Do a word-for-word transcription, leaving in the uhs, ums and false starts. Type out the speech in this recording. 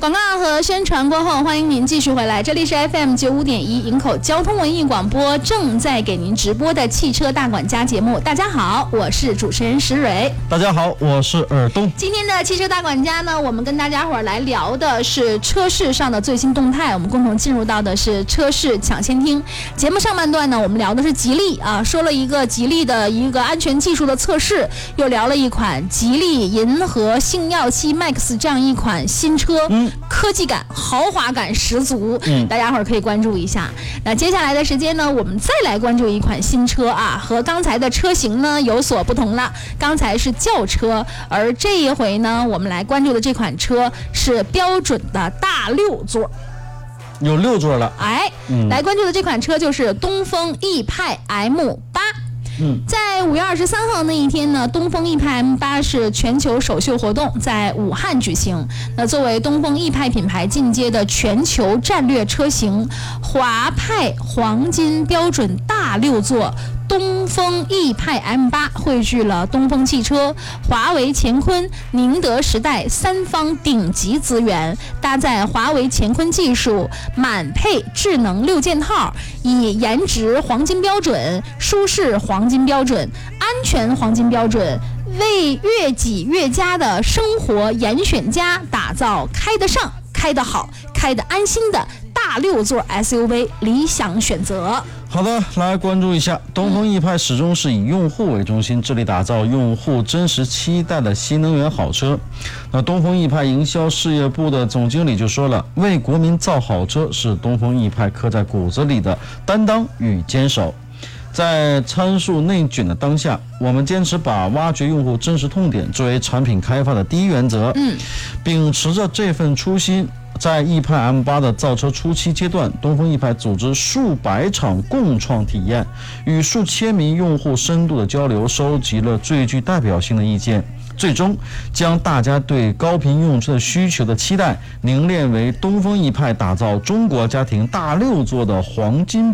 广告和宣传过后，欢迎您继续回来，这里是 F M 九五点一营口交通文艺广播，正在给您直播的汽车大管家节目。大家好，我是主持人石蕊。 大家好，我是尔东。 今天的汽车大管家呢，我们跟大家伙儿来聊的是车市上的最新动态。我们共同进入到的是车市抢先听。节目上半段呢，我们聊的是吉利啊，说了一个吉利的一个安全技术的测试，又聊了一款吉利银河星耀七 Max 这样一款新车。嗯。科技感、豪华感十足，嗯，大家伙儿可以关注一下。那接下来的时间呢，我们再来关注一款新车啊，和刚才的车型呢有所不同了。刚才是轿车，而这一回呢，我们来关注的这款车是标准的大六座。 有六座了， 哎，嗯、来关注的这款车就是东风奕派 M 八。嗯，在五月二十三号那一天呢，东风奕派 M 八是全球首秀活动在武汉举行。那作为东风奕派品牌进阶的全球战略车型，华派黄金标准大六座东风奕派 M 八汇聚了东风汽车、华为乾坤、宁德时代三方顶级资源，搭载华为乾坤技术，满配智能六件套，以颜值黄金标准、舒适黄金标准、安全黄金标准，为越挤越佳的生活严选家打造开得上、开得好、开得安心的大六座 S U V 理想选择。 好的，来关注一下，东风奕派始终是以用户为中心，致力打造用户真实期待的新能源好车。那东风奕派营销事业部的总经理就说了，为国民造好车是东风奕派刻在骨子里的担当与坚守。在参数内卷的当下，我们坚持把挖掘用户真实痛点作为产品开发的第一原则，嗯，秉持着这份初心，在奕派 M 八的造车初期阶段，东风奕派组织数百场共创体验，与数千名用户深度的交流，收集了最具代表性的意见，最终将大家对高频用车的需求的期待凝练为东风奕派打造中国家庭大六座的黄金